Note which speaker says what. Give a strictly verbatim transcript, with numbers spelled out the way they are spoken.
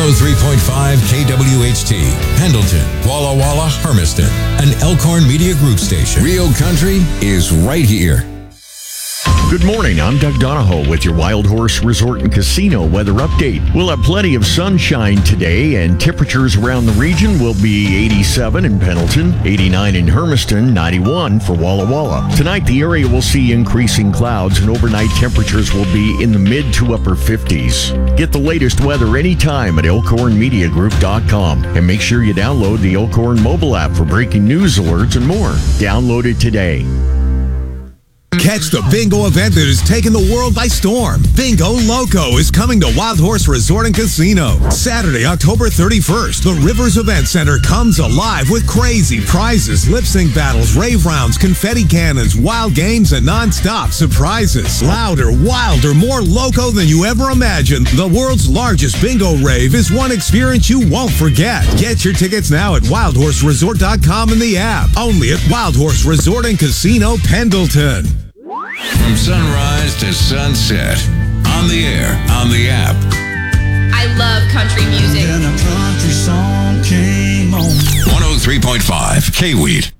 Speaker 1: oh three point five K W H T, Pendleton, Walla Walla, Hermiston, an Elkhorn Media Group station. Real country is right here.
Speaker 2: Good morning, I'm Doug Donahoe with your Wild Horse Resort and Casino weather update. We'll have plenty of sunshine today, and temperatures around the region will be eighty-seven in Pendleton, eighty-nine in Hermiston, ninety-one for Walla Walla. Tonight, the area will see increasing clouds, and overnight temperatures will be in the mid to upper fifties. Get the latest weather anytime at elkhorn media group dot com, and make sure you download the Elkhorn mobile app for breaking news alerts and more. Download it today.
Speaker 3: Catch the bingo event that is taking the world by storm. Bingo Loco is coming to Wild Horse Resort and Casino. Saturday, October thirty-first, the Rivers Event Center comes alive with crazy prizes, lip sync battles, rave rounds, confetti cannons, wild games, and non-stop surprises. Louder, wilder, more loco than you ever imagined. The world's largest bingo rave is one experience you won't forget. Get your tickets now at wild horse resort dot com in the app. Only at Wild Horse Resort and Casino, Pendleton.
Speaker 1: From sunrise to sunset, on the air, on the app.
Speaker 4: I love country music.
Speaker 5: And a country song came on.
Speaker 1: one oh three point five K-Wheat.